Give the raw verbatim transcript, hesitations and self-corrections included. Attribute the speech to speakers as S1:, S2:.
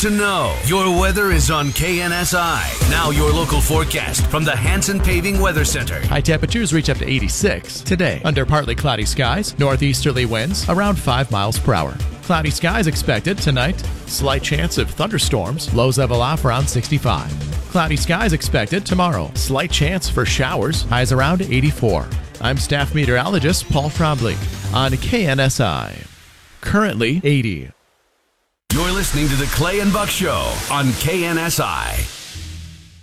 S1: to know. Your weather is on K N S I. Now your local forecast from the Hanson Paving Weather Center.
S2: High temperatures reach up to eighty-six today. Under partly cloudy skies, northeasterly winds around five miles per hour. Cloudy skies expected tonight. Slight chance of thunderstorms. Lows level off around sixty-five. Cloudy skies expected tomorrow. Slight chance for showers. Highs around eighty-four. I'm staff meteorologist Paul Trombley on K N S I. Currently eighty.
S1: You're listening to the Clay and Buck Show on K N S I.